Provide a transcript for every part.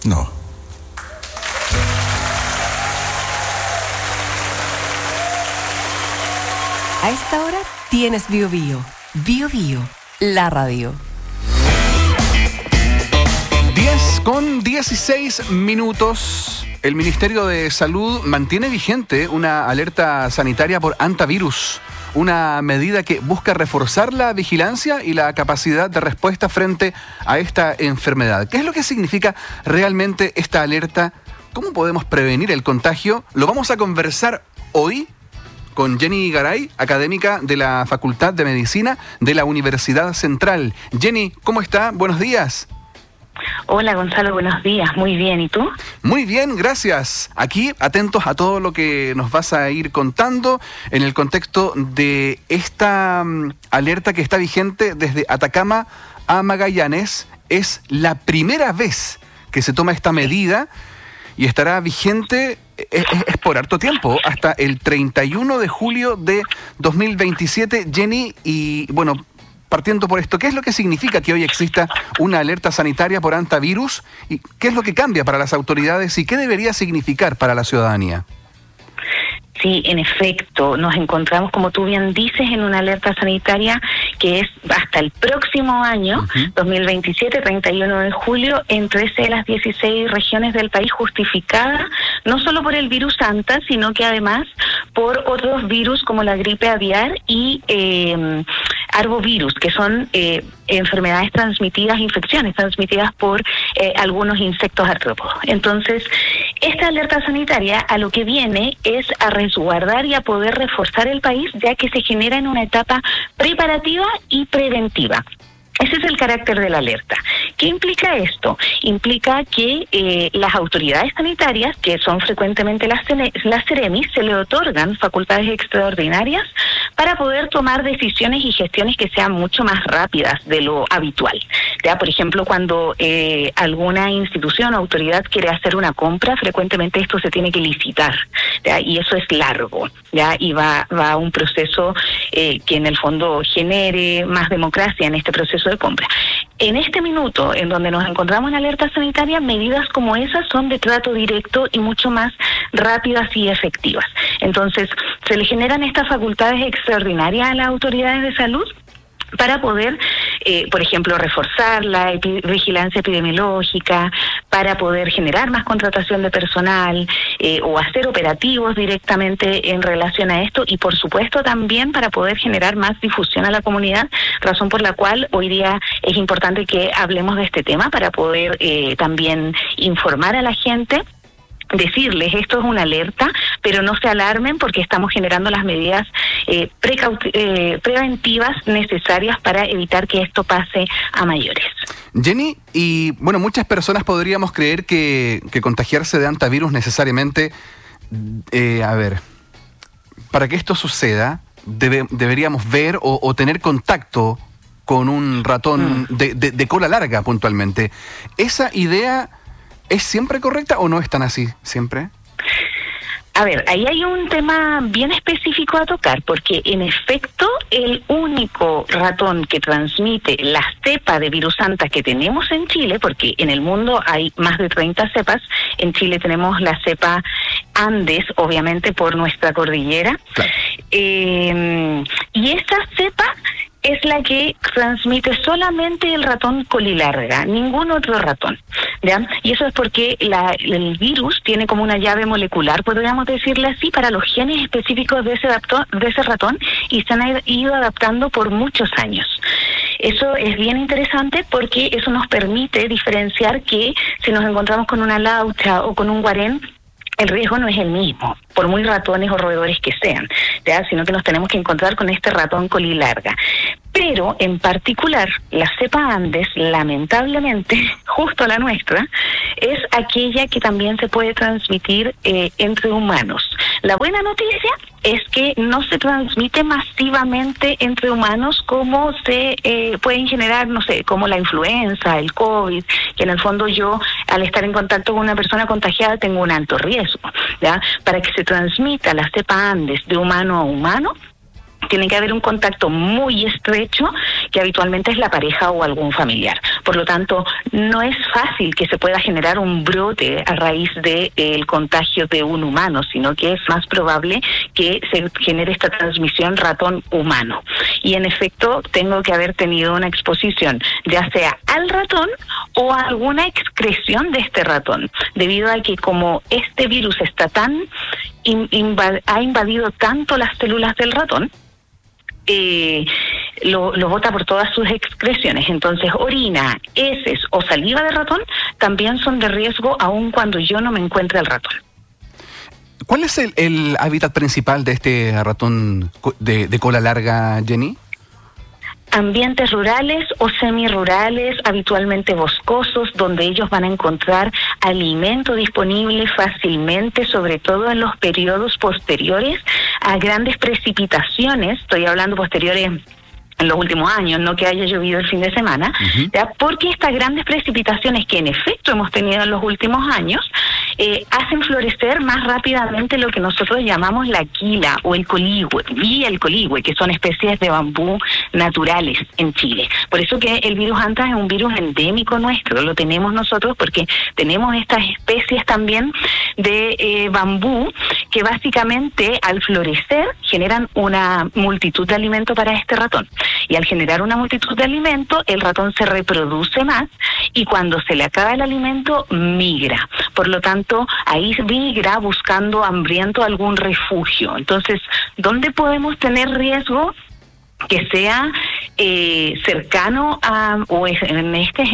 No. A esta hora tienes Bio Bio. Bio Bio, la radio. 10:16. El Ministerio de Salud mantiene vigente una alerta sanitaria por hantavirus, una medida que busca reforzar la vigilancia y la capacidad de respuesta frente a esta enfermedad. ¿Qué es lo que significa realmente esta alerta? ¿Cómo podemos prevenir el contagio? Lo vamos a conversar hoy con Jenny Garay, académica de la Facultad de Medicina de la Universidad Central. Jenny, ¿cómo está? Buenos días. Hola Gonzalo, buenos días. Muy bien, ¿y tú? Muy bien, gracias. Aquí atentos a todo lo que nos vas a ir contando en el contexto de esta alerta que está vigente desde Atacama a Magallanes. Es la primera vez que se toma esta medida y estará vigente es por harto tiempo, hasta el 31 de julio de 2027, Jenny. Y bueno, partiendo por esto, ¿qué es lo que significa que hoy exista una alerta sanitaria por hantavirus? ¿Y qué es lo que cambia para las autoridades y qué debería significar para la ciudadanía? Sí, en efecto, nos encontramos, como tú bien dices, en una alerta sanitaria que es hasta el próximo año, 2027, 31 de julio, en 13 de las 16 regiones del país, justificada no solo por el virus Anta, sino que además por otros virus como la gripe aviar y arbovirus, que son enfermedades transmitidas, infecciones transmitidas por algunos insectos artrópodos. Entonces, esta alerta sanitaria a lo que viene es a resguardar y a poder reforzar el país, ya que se genera en una etapa preparativa y preventiva. Ese es el carácter de la alerta. ¿Qué implica esto? Implica que las autoridades sanitarias, que son frecuentemente las Ceremis, se le otorgan facultades extraordinarias para poder tomar decisiones y gestiones que sean mucho más rápidas de lo habitual. ¿Ya? Por ejemplo, cuando alguna institución o autoridad quiere hacer una compra, frecuentemente esto se tiene que licitar, ¿ya? Y eso es largo, ¿ya? Y va a un proceso que en el fondo genere más democracia en este proceso de compra. En este minuto, en donde nos encontramos en alerta sanitaria, medidas como esas son de trato directo y mucho más rápidas y efectivas. Entonces, se le generan estas facultades extraordinarias a las autoridades de salud para poder, por ejemplo, reforzar la vigilancia epidemiológica, para poder generar más contratación de personal o hacer operativos directamente en relación a esto, y por supuesto también para poder generar más difusión a la comunidad, razón por la cual hoy día es importante que hablemos de este tema para poder también informar a la gente, decirles esto es una alerta, pero no se alarmen porque estamos generando las medidas preventivas necesarias para evitar que esto pase a mayores. Jenny, y bueno, muchas personas podríamos creer que contagiarse de hantavirus necesariamente, para que esto suceda, deberíamos ver o tener contacto con un ratón de cola larga puntualmente. ¿Esa idea es siempre correcta o no es tan así siempre? A ver, ahí hay un tema bien específico a tocar, porque en efecto el único ratón que transmite la cepa de virus Anta que tenemos en Chile, porque en el mundo hay más de 30 cepas, en Chile tenemos la cepa Andes, obviamente por nuestra cordillera, claro. Y esta cepa es la que transmite solamente el ratón colilarga, ningún otro ratón, ¿ya? Y eso es porque el virus tiene como una llave molecular, podríamos decirle así, para los genes específicos de ese ratón, y se han ido adaptando por muchos años. Eso es bien interesante porque eso nos permite diferenciar que si nos encontramos con una laucha o con un guarén, el riesgo no es el mismo, por muy ratones o roedores que sean, ¿ya? Sino que nos tenemos que encontrar con este ratón colilarga. Pero, en particular, la cepa Andes, lamentablemente, justo la nuestra, es aquella que también se puede transmitir entre humanos. La buena noticia es que no se transmite masivamente entre humanos como se pueden generar, no sé, como la influenza, el COVID, que en el fondo yo, al estar en contacto con una persona contagiada, tengo un alto riesgo, ¿ya? Para que se transmita la cepa Andes de humano a humano, tiene que haber un contacto muy estrecho, que que habitualmente es la pareja o algún familiar. Por lo tanto, no es fácil que se pueda generar un brote a raíz del contagio de un humano, sino que es más probable que se genere esta transmisión ratón-humano. Y en efecto, tengo que haber tenido una exposición, ya sea al ratón o a alguna excreción de este ratón, debido a que como este virus está tan ha invadido tanto las células del ratón, lo bota por todas sus excreciones. Entonces, orina, heces o saliva de ratón también son de riesgo aun cuando yo no me encuentre al ratón. ¿Cuál es el hábitat principal de este ratón de cola larga, Jenny? Ambientes rurales o semirurales, habitualmente boscosos, donde ellos van a encontrar alimento disponible fácilmente, sobre todo en los periodos posteriores a grandes precipitaciones. Estoy hablando posteriores en los últimos años, no que haya llovido el fin de semana, ¿ya? Porque estas grandes precipitaciones que en efecto hemos tenido en los últimos años hacen florecer más rápidamente lo que nosotros llamamos la quila o el coligüe, que son especies de bambú naturales en Chile. Por eso que el virus Anta es un virus endémico nuestro, lo tenemos nosotros porque tenemos estas especies también de bambú que básicamente al florecer generan una multitud de alimento para este ratón. Y al generar una multitud de alimento, el ratón se reproduce más y cuando se le acaba el alimento, migra. Por lo tanto, ahí migra buscando hambriento algún refugio. Entonces, ¿dónde podemos tener riesgo? Que sea cercano a o en estos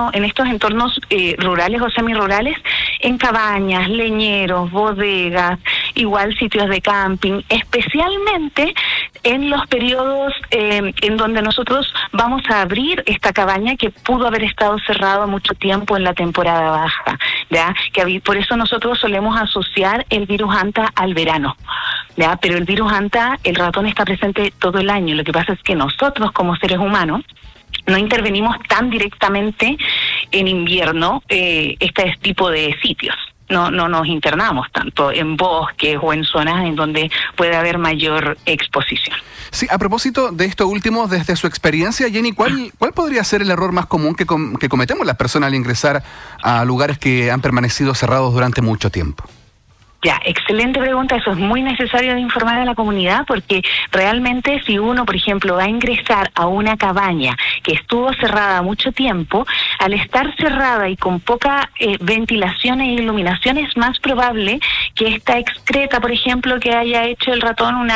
entornos rurales o semirurales, en cabañas, leñeros, bodegas, igual sitios de camping, especialmente en los periodos en donde nosotros vamos a abrir esta cabaña que pudo haber estado cerrado mucho tiempo en la temporada baja, ¿ya? Por eso nosotros solemos asociar el virus Anta al verano, ¿ya? Pero el virus Anta, el ratón está presente todo el año. Lo que pasa es que nosotros como seres humanos no intervenimos tan directamente en invierno este tipo de sitios. No nos internamos tanto en bosques o en zonas en donde puede haber mayor exposición. Sí, a propósito de esto último, desde su experiencia, Jenny, ¿cuál podría ser el error más común que cometemos las personas al ingresar a lugares que han permanecido cerrados durante mucho tiempo? Ya, excelente pregunta. Eso es muy necesario de informar a la comunidad porque realmente si uno, por ejemplo, va a ingresar a una cabaña que estuvo cerrada mucho tiempo, al estar cerrada y con poca ventilación e iluminación es más probable que esta excreta, por ejemplo, que haya hecho el ratón,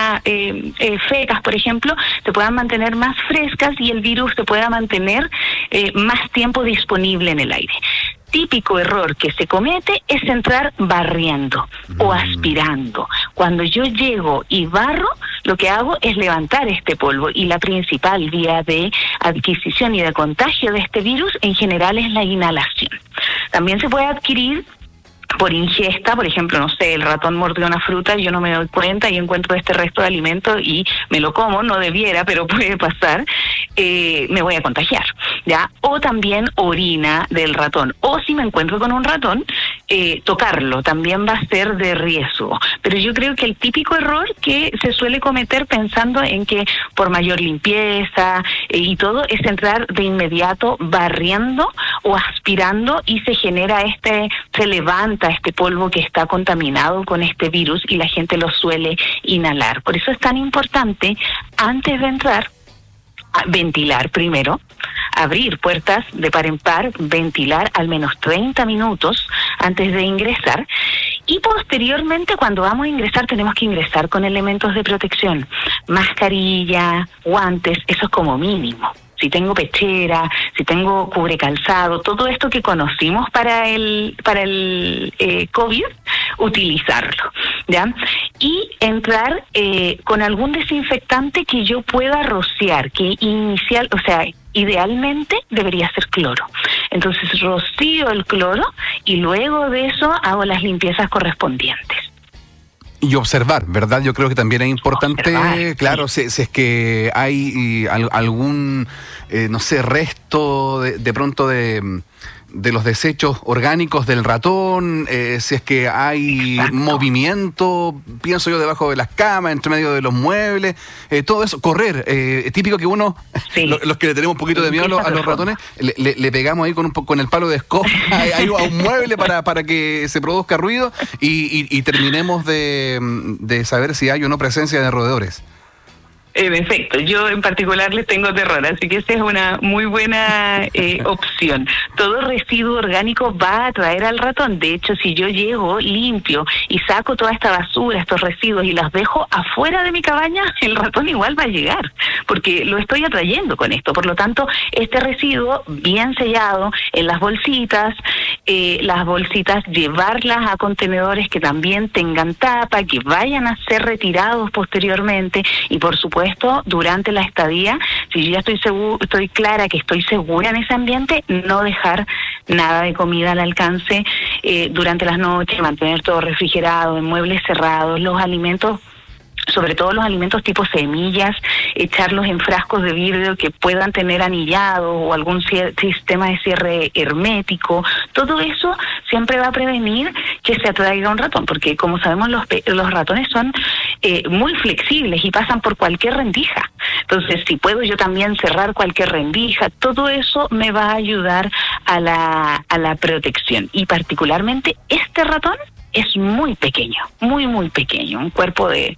fecas, por ejemplo, se puedan mantener más frescas y el virus se pueda mantener más tiempo disponible en el aire. Típico error que se comete es entrar barriendo o aspirando. Cuando yo llego y barro, lo que hago es levantar este polvo y la principal vía de adquisición y de contagio de este virus en general es la inhalación. También se puede adquirir por ingesta, por ejemplo, no sé, el ratón mordió una fruta, yo no me doy cuenta y encuentro este resto de alimento y me lo como, no debiera, pero puede pasar, me voy a contagiar, ¿ya? O también orina del ratón, o si me encuentro con un ratón, tocarlo también va a ser de riesgo. Pero yo creo que el típico error que se suele cometer pensando en que por mayor limpieza y todo es entrar de inmediato barriendo o aspirando y se levanta este polvo que está contaminado con este virus y la gente lo suele inhalar. Por eso es tan importante, antes de entrar, ventilar primero, abrir puertas de par en par, ventilar al menos 30 minutos antes de ingresar y posteriormente cuando vamos a ingresar tenemos que ingresar con elementos de protección, mascarilla, guantes, eso es como mínimo. Si tengo pechera, si tengo cubrecalzado, todo esto que conocimos para el COVID, utilizarlo, ¿ya? Y entrar con algún desinfectante que yo pueda rociar, idealmente debería ser cloro. Entonces rocío el cloro y luego de eso hago las limpiezas correspondientes. Y observar, ¿verdad? Yo creo que también es importante, claro, sí. si es que hay algún, no sé, resto de pronto de de los desechos orgánicos del ratón, si es que hay movimiento, pienso yo, debajo de las camas, entre medio de los muebles, todo eso, correr. Típico que uno, los que le tenemos un poquito de miedo a los ratones, le pegamos ahí con el palo de escoba ahí a un mueble para que se produzca ruido y terminemos de saber si hay o no presencia de roedores. En efecto, yo en particular les tengo terror, así que esa es una muy buena opción. Todo residuo orgánico va a atraer al ratón. De hecho, si yo llego, limpio y saco toda esta basura, estos residuos y las dejo afuera de mi cabaña, el ratón igual va a llegar, porque lo estoy atrayendo con esto. Por lo tanto, este residuo bien sellado en las bolsitas llevarlas a contenedores que también tengan tapa, que vayan a ser retirados posteriormente y por supuesto durante la estadía, si yo ya estoy clara que estoy segura en ese ambiente, no dejar nada de comida al alcance durante las noches, mantener todo refrigerado, en muebles cerrados, los alimentos, sobre todo los alimentos tipo semillas, echarlos en frascos de vidrio que puedan tener anillado o algún sistema de cierre hermético. Todo eso siempre va a prevenir que se atraiga un ratón, porque como sabemos los ratones son muy flexibles y pasan por cualquier rendija. Entonces, si puedo yo también cerrar cualquier rendija, todo eso me va a ayudar a la protección. Y particularmente este ratón es muy pequeño, muy, muy pequeño, un cuerpo de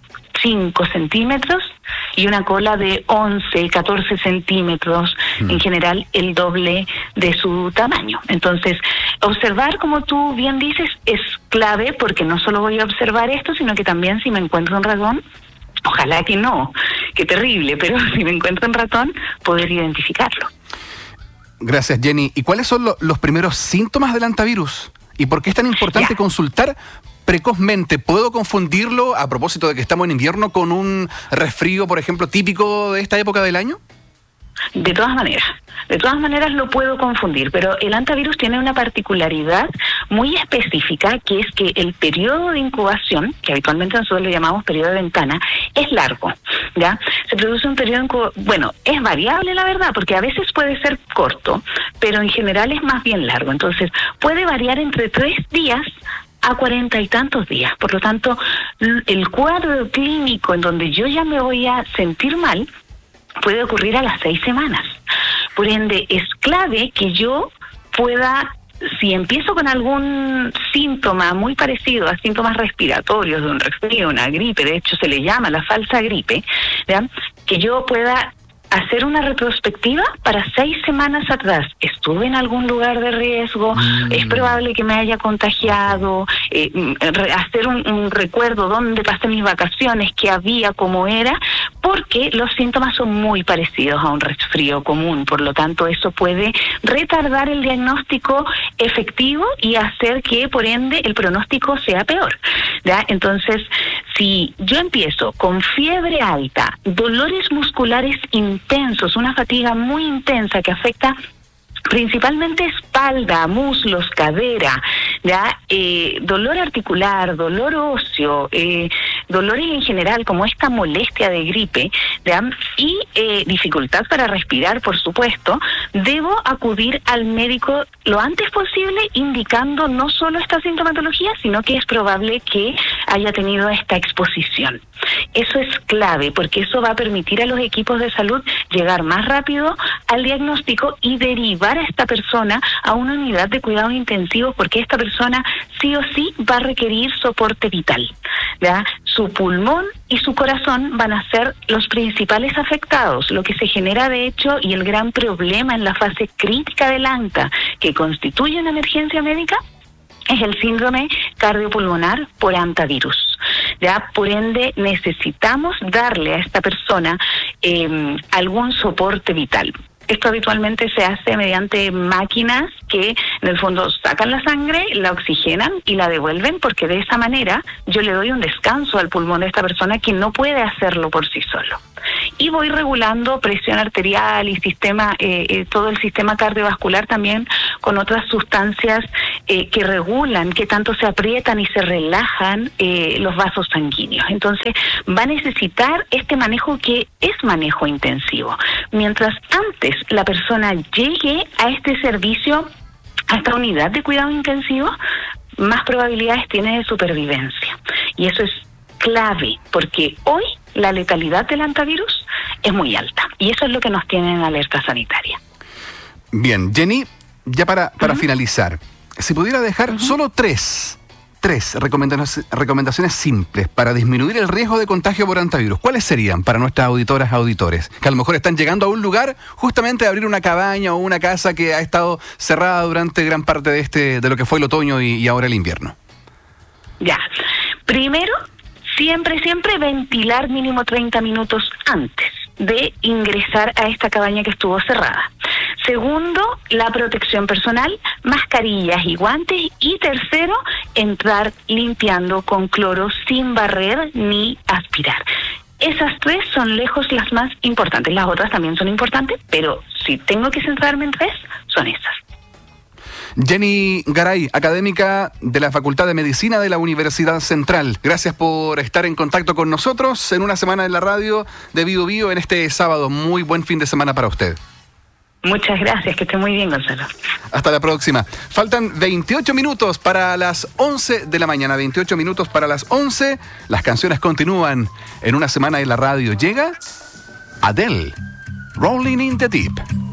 5 centímetros y una cola de 11, 14 centímetros, en general el doble de su tamaño. Entonces, observar, como tú bien dices, es clave, porque no solo voy a observar esto, sino que también si me encuentro un ratón, ojalá que no, qué terrible, pero si me encuentro un ratón, poder identificarlo. Gracias, Jenny. ¿Y cuáles son los primeros síntomas del hantavirus? ¿Y por qué es tan importante consultar precozmente? ¿Puedo confundirlo, a propósito de que estamos en invierno, con un resfrío, por ejemplo, típico de esta época del año? De todas maneras lo puedo confundir, pero el hantavirus tiene una particularidad muy específica, que es que el periodo de incubación, que habitualmente nosotros le llamamos periodo de ventana, es largo, ¿ya? Se produce un periodo es variable, la verdad, porque a veces puede ser corto, pero en general es más bien largo. Entonces, puede variar entre 3 días a 40 y tantos días. Por lo tanto, el cuadro clínico en donde yo ya me voy a sentir mal puede ocurrir a las 6 semanas. Por ende, es clave que yo pueda, si empiezo con algún síntoma muy parecido a síntomas respiratorios de un resfrío, una gripe, de hecho se le llama la falsa gripe, ¿verdad?, que yo pueda hacer una retrospectiva para 6 semanas atrás. ¿Estuve en algún lugar de riesgo? ¿Es probable que me haya contagiado? Hacer un recuerdo dónde pasé mis vacaciones, qué había, cómo era, porque los síntomas son muy parecidos a un resfrío común. Por lo tanto, eso puede retardar el diagnóstico efectivo y hacer que, por ende, el pronóstico sea peor, ¿ya? Entonces, si yo empiezo con fiebre alta, dolores musculares intensos, una fatiga muy intensa que afecta principalmente espalda, muslos, cadera, ¿ya? Dolor articular, dolor óseo, dolores en general, como esta molestia de gripe, ¿ya? Y dificultad para respirar, por supuesto, debo acudir al médico lo antes posible, indicando no solo esta sintomatología, sino que es probable que haya tenido esta exposición. Eso es clave, porque eso va a permitir a los equipos de salud llegar más rápido al diagnóstico y derivar a esta persona a una unidad de cuidados intensivos, porque esta persona sí o sí va a requerir soporte vital, ¿ya? Su pulmón y su corazón van a ser los principales afectados, lo que se genera de hecho, y el gran problema en la fase crítica del ANTA, que constituye una emergencia médica, es el síndrome cardiopulmonar por hantavirus. Ya, por ende, necesitamos darle a esta persona algún soporte vital. Esto habitualmente se hace mediante máquinas que en el fondo sacan la sangre, la oxigenan y la devuelven, porque de esa manera yo le doy un descanso al pulmón de esta persona que no puede hacerlo por sí solo. Y voy regulando presión arterial y todo el sistema cardiovascular también con otras sustancias que regulan qué tanto se aprietan y se relajan los vasos sanguíneos. Entonces va a necesitar este manejo, que es manejo intensivo. Mientras antes la persona llegue a este servicio a esta unidad de cuidado intensivo, más probabilidades tiene de supervivencia. Y eso es clave, porque hoy la letalidad del hantavirus es muy alta. Y eso es lo que nos tiene en alerta sanitaria. Bien, Jenny, ya para finalizar, si pudiera dejar solo tres recomendaciones simples para disminuir el riesgo de contagio por hantavirus, ¿cuáles serían para nuestras auditoras, auditores? Que a lo mejor están llegando a un lugar justamente a abrir una cabaña o una casa que ha estado cerrada durante gran parte de lo que fue el otoño y ahora el invierno. Ya, primero, siempre ventilar mínimo 30 minutos antes de ingresar a esta cabaña que estuvo cerrada. Segundo, la protección personal, mascarillas y guantes. Y tercero, entrar limpiando con cloro sin barrer ni aspirar. Esas tres son lejos las más importantes. Las otras también son importantes, pero si tengo que centrarme en tres, son esas. Jenny Garay, académica de la Facultad de Medicina de la Universidad Central. Gracias por estar en contacto con nosotros en una semana en la radio de Bio Bio en este sábado. Muy buen fin de semana para usted. Muchas gracias, que esté muy bien, Gonzalo. Hasta la próxima. Faltan 28 minutos para las 11 de la mañana. 28 minutos para las 11. Las canciones continúan en una semana en la radio. Llega Adele, Rolling in the Deep.